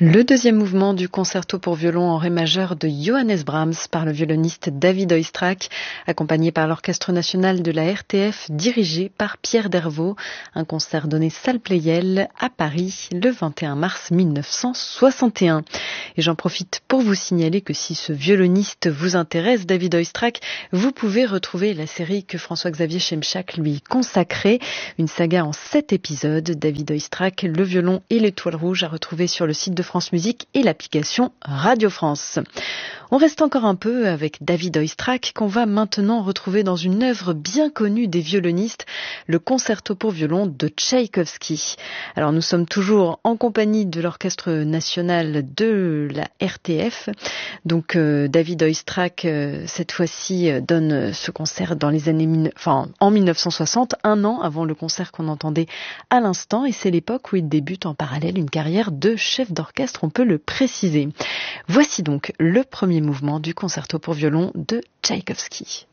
Le deuxième mouvement du concerto pour violon en ré majeur de Johannes Brahms par le violoniste David Oistrakh, accompagné par l'Orchestre national de la RTF, dirigé par Pierre Dervaux. Un concert donné salle Pleyel à Paris le 21 mars 1961. Et j'en profite pour vous signaler que si ce violoniste vous intéresse, David Oistrakh, vous pouvez retrouver la série que François-Xavier Schemschak lui consacrait, une saga en 7 épisodes. David Oistrakh, le violon et l'étoile rouge à retrouver sur le site de France Musique et l'application Radio France. On reste encore un peu avec David Oistrakh qu'on va maintenant retrouver dans une œuvre bien connue des violonistes, le concerto pour violon de Tchaïkovski. Alors nous sommes toujours en compagnie de l'Orchestre national de la RTF. Donc David Oistrakh cette fois-ci donne ce concert dans les années en 1960, un an avant le concert qu'on entendait à l'instant, et c'est l'époque où il débute en parallèle une carrière de chef d'orchestre, on peut le préciser. Voici donc le premier mouvement du concerto pour violon de Tchaïkovski.